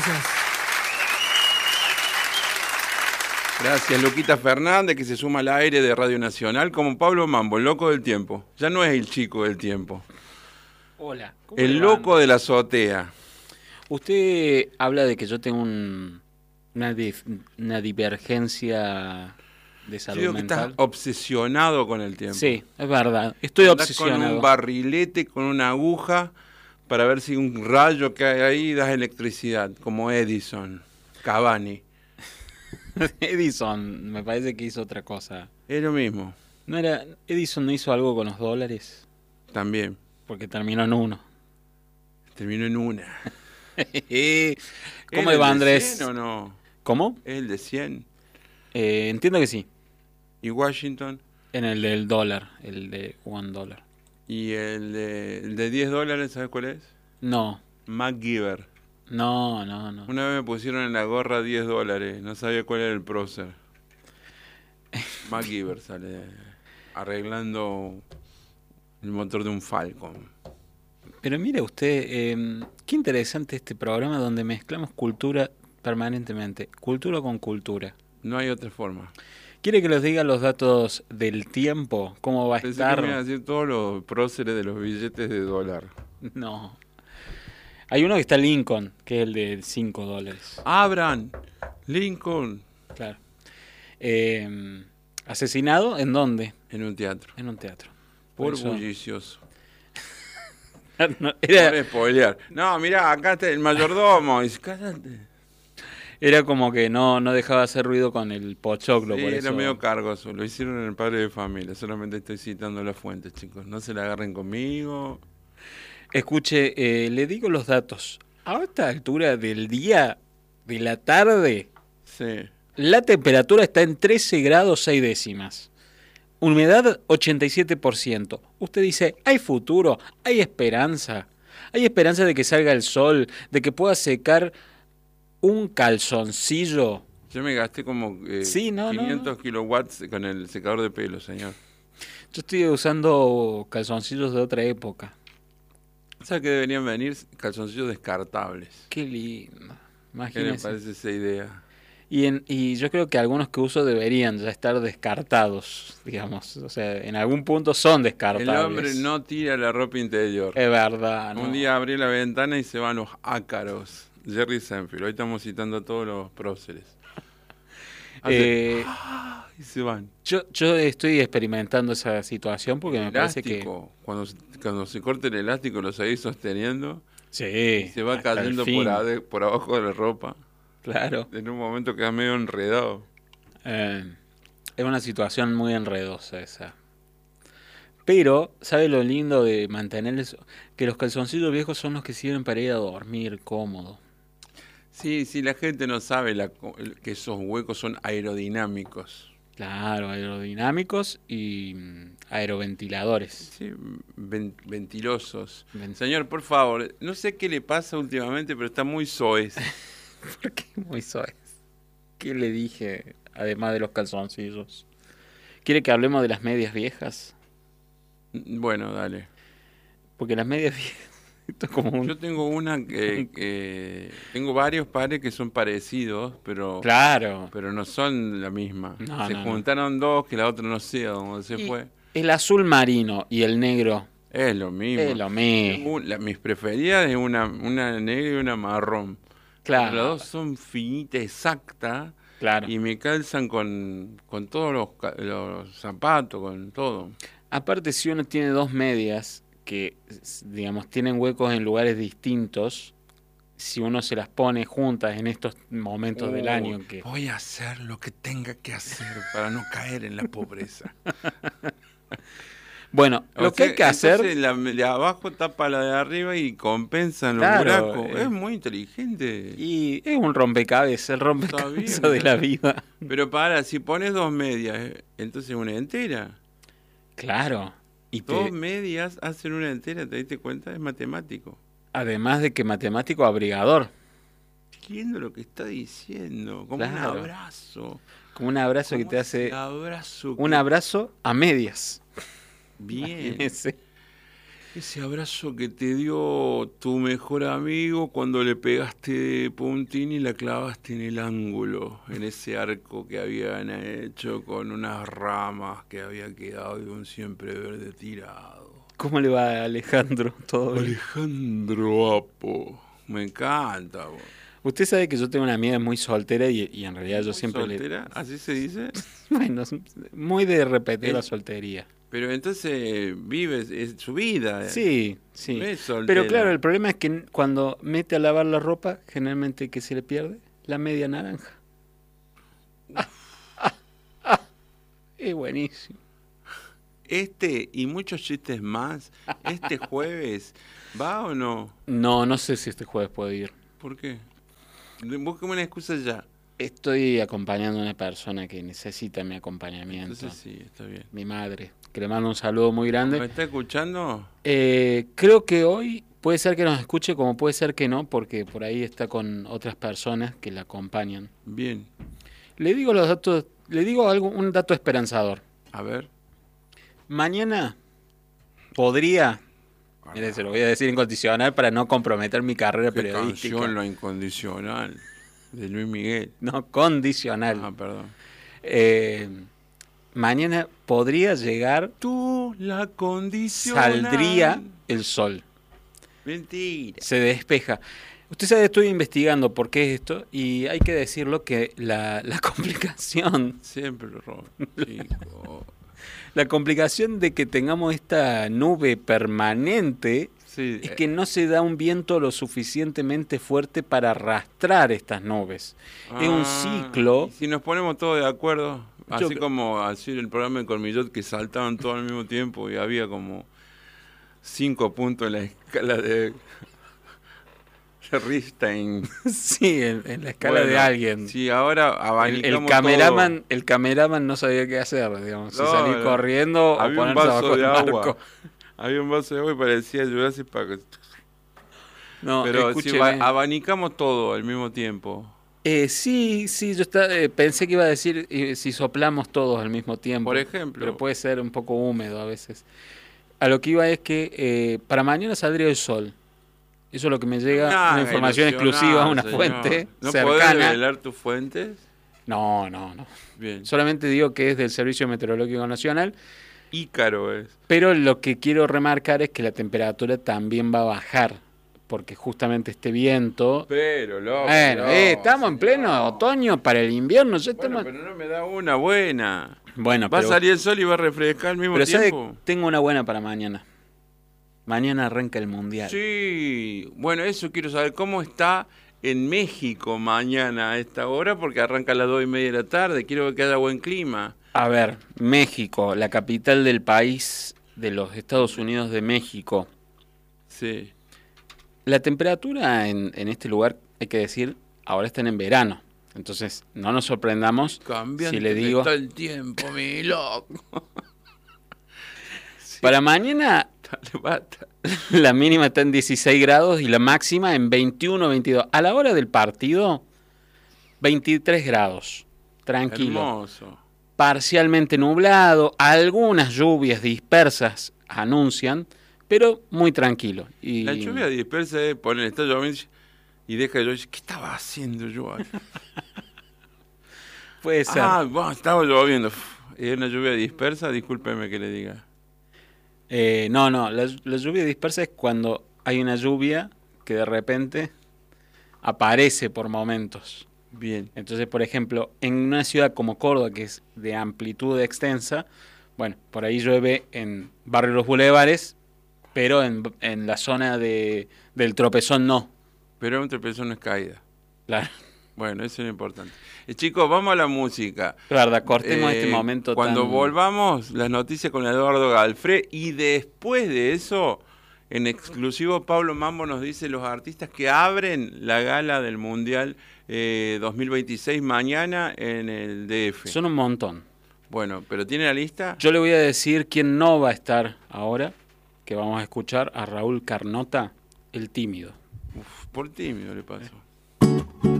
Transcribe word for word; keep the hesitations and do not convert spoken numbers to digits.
Gracias. Gracias, Luquita Fernández, que se suma al aire de Radio Nacional, como Pablo Mambo, el loco del tiempo. Ya no es el chico del tiempo. Hola. El loco de la azotea. Usted habla de que yo tengo un, una, dif, una divergencia de salud Digo mental. que estás obsesionado con el tiempo. Sí, es verdad. Estoy Andás obsesionado. con un barrilete, con una aguja, para ver si un rayo que hay ahí da electricidad, como Edison, Cavani. Edison, me parece que hizo otra cosa. Es lo mismo. ¿No era Edison no hizo algo con los dólares? También. Porque terminó en uno. Terminó en una. ¿Cómo va, Andrés? ¿Es el de cien o no? ¿Cómo? ¿Es el de cien? Eh, entiendo que sí. ¿Y Washington? En el del dólar, el de one dólar. ¿Y el de, el de diez dólares, sabes cuál es? No. MacGyver. No, no, no. Una vez me pusieron en la gorra diez dólares, no sabía cuál era el prócer. MacGyver sale arreglando el motor de un Falcon. Pero mire usted, eh, qué interesante este programa donde mezclamos cultura permanentemente, cultura con cultura. No hay otra forma. ¿Quiere que les diga los datos del tiempo? ¿Cómo va a Pensé estar? que me iban a decir todos los próceres de los billetes de dólar. No. Hay uno que está Lincoln, que es el de cinco dólares. Abraham Lincoln. Claro. Eh, ¿Asesinado en dónde? En un teatro. En un teatro. Por, Por eso... bullicioso. no, era... Por spoilear. No, mirá, acá está el mayordomo. Y dice, cállate. Era como que no, no dejaba hacer ruido con el pochoclo. Sí, por era eso... medio cargoso. Lo hicieron en El Padre de Familia. Solamente estoy citando las fuentes, chicos. No se la agarren conmigo. Escuche, eh, le digo los datos. A esta altura del día, de la tarde, sí. La temperatura está en trece grados seis décimas. Humedad ochenta y siete por ciento. Usted dice, ¿hay futuro? ¿Hay esperanza? ¿Hay esperanza de que salga el sol? ¿De que pueda secar un calzoncillo? Yo me gasté como eh, sí, no, quinientos no, no. kilowatts con el secador de pelo, señor. Yo estoy usando calzoncillos de otra época. ¿Sabes que deberían venir calzoncillos descartables? Qué lindo. Imagínese. ¿Qué le parece esa idea? Y, en, y yo creo que algunos que uso deberían ya estar descartados, digamos. O sea, en algún punto son descartables. El hombre no tira la ropa interior. Es verdad. Un no. día abrí la ventana y se van los ácaros. Jerry Seinfeld. Hoy estamos citando a todos los próceres. Hace, Eh, ¡ah! Y se van. Yo, yo estoy experimentando esa situación porque el me elástico, parece que... Cuando, cuando se corta el elástico lo seguís sosteniendo. Sí. Y se va cayendo por, ade, por abajo de la ropa. Claro. En un momento queda medio enredado. Eh, es una situación muy enredosa esa. Pero, ¿sabe lo lindo de mantener eso? Que los calzoncillos viejos son los que sirven para ir a dormir cómodo. Sí, sí, la gente no sabe la, que esos huecos son aerodinámicos. Claro, aerodinámicos y aeroventiladores. Sí, ven, ventilosos. Vent Señor, por favor, no sé qué le pasa últimamente, pero está muy soez. ¿Por qué muy soez? ¿Qué le dije, además de los calzoncillos? ¿Quiere que hablemos de las medias viejas? Bueno, dale. Porque las medias viejas... Esto es como un... Yo tengo una que, que... Tengo varios pares que son parecidos, pero... Claro. Pero no son la misma. No, se no, juntaron no. dos, que la otra no sé a dónde se y fue. El azul marino y el negro... Es lo mismo. Es lo mismo. La, mis preferidas es una, una negra y una marrón. Claro. Las dos son finitas, exactas. Claro. Y me calzan con, con todos los, los zapatos, con todo. Aparte, si uno tiene dos medias que, digamos, tienen huecos en lugares distintos, si uno se las pone juntas en estos momentos oh, del año que... Voy a hacer lo que tenga que hacer para no caer en la pobreza. Bueno, o lo sea, que hay que hacer... La de abajo tapa la de arriba y compensan los claro, buracos. Eh, es muy inteligente. Y es un rompecabezas, el rompecabezas de la vida. Pero para, si pones dos medias, entonces una entera. Claro. Y dos te... medias hacen una entera, ¿te diste cuenta? Es matemático. Además de que matemático abrigador. Entiendo lo que está diciendo. Como claro. un abrazo. Como un abrazo que te hace... Abrazo un que... abrazo a medias. Bien. Imagínese. Ese abrazo que te dio tu mejor amigo cuando le pegaste de puntín y la clavaste en el ángulo, en ese arco que habían hecho con unas ramas que había quedado de un siempre verde tirado. ¿Cómo le va a Alejandro todo bien? Alejandro Apo, me encanta. Vos. Usted sabe que yo tengo una amiga muy soltera y, y en realidad yo ¿Muy siempre soltera? ¿Así se dice? le... Bueno, muy de repetir El- la soltería. Pero entonces vive es su vida. Sí, sí. No es soltera. Pero claro, el problema es que cuando mete a lavar la ropa, generalmente ¿qué se le pierde? La media naranja. Ah, ah, ah. Es buenísimo. Este y muchos chistes más, este jueves, ¿va o no? No, no sé si este jueves puedo ir. ¿Por qué? Búsqueme una excusa ya. Estoy acompañando a una persona que necesita mi acompañamiento. Entonces sí, está bien. Mi madre, que le mando un saludo muy ¿Me grande. está escuchando? Eh, creo que hoy puede ser que nos escuche, como puede ser que no, porque por ahí está con otras personas que la acompañan. Bien. Le digo los datos, le digo algo, un dato esperanzador. A ver. Mañana podría, mire, se lo voy a decir incondicional para no comprometer mi carrera ¿Qué periodística. canción Lo Incondicional de Luis Miguel? No, condicional. Ah, perdón. Eh, mañana podría llegar, Tú la condicional. saldría el sol. Mentira. Se despeja. Usted sabe, estoy investigando por qué es esto y hay que decirlo que la, la complicación, Siempre lo robo, chico. la complicación de que tengamos esta nube permanente Sí, es que no se da un viento lo suficientemente fuerte para arrastrar estas nubes. Es un Ah, ciclo. y si nos ponemos todos de acuerdo, Yo- así como así el programa de Cormillot que saltaban todos al mismo tiempo y había como cinco puntos en la escala de, de Richter. Sí, en, en la escala de Bueno, alguien. Sí, ahora El, abanicamos el cameraman, el cameraman no sabía qué hacer, digamos, si No, salir no. corriendo o Había un ponerse vaso abajo de del agua. barco. Había un vaso de agua y parecía Jurassic Park. No, Pero si escúcheme. va- abanicamos todo al mismo tiempo. Eh, sí, sí, yo está, eh, pensé que iba a decir eh, si soplamos todos al mismo tiempo. Por ejemplo. Pero puede ser un poco húmedo a veces. A lo que iba es que eh, para mañana saldría el sol. Eso es lo que me llega, Ah, una información ilusionado, exclusiva, una señor. fuente ¿No podés cercana. revelar tus fuentes? No, no, no. Bien. Solamente digo que es del Servicio Meteorológico Nacional, Ícaro es. pero lo que quiero remarcar es que la temperatura también va a bajar, porque justamente este viento... Pero, loco. Bueno, no, eh, estamos en señor. pleno otoño para el invierno, ya Bueno, estamos... pero no me da una buena. Bueno, Va a pero, salir el sol y va a refrescar al mismo pero ¿sabe? tiempo. Tengo una buena para mañana. Mañana arranca el Mundial. Sí, bueno, eso quiero saber. ¿Cómo está en México mañana a esta hora? Porque arranca a las dos y media de la tarde. Quiero ver que haya buen clima. A ver, México, la capital del país de los Estados Unidos de México. Sí. La temperatura en, en este lugar, hay que decir, ahora están en verano. Entonces, no nos sorprendamos Cambiante si le que digo... está el tiempo, mi loco. Para mañana, Dale, basta. la mínima está en dieciséis grados y la máxima en veintiuno, veintidós. A la hora del partido, veintitrés grados. Tranquilo. Hermoso. Parcialmente nublado, algunas lluvias dispersas anuncian, pero muy tranquilo. Y La lluvia dispersa es poner, está lloviendo y deja de llover. ¿Qué estaba haciendo yo ahí? puede ser. Ah, bueno, estaba lloviendo. Uf, es una lluvia dispersa, discúlpeme que le diga. Eh, no, no, la, la lluvia dispersa es cuando hay una lluvia que de repente aparece por momentos. Bien. Entonces, por ejemplo, en una ciudad como Córdoba, que es de amplitud extensa, bueno, por ahí llueve en Barrio Los Bulevares, pero en, en la zona de, del Tropezón no. Pero un tropezón no es caída. Claro, Bueno, eso es lo importante. Eh, chicos, vamos a la música. la verdad, cortemos Eh, este momento Cuando tan... volvamos, las noticias con Eduardo Galfré. Y después de eso, en exclusivo, Pablo Mambo nos dice los artistas que abren la gala del Mundial eh, dos mil veintiséis mañana en el D F. Son un montón. Bueno, ¿pero tiene la lista? Yo le voy a decir quién no va a estar ahora, que vamos a escuchar a Raúl Carnota, el tímido. Uf, por tímido le pasó.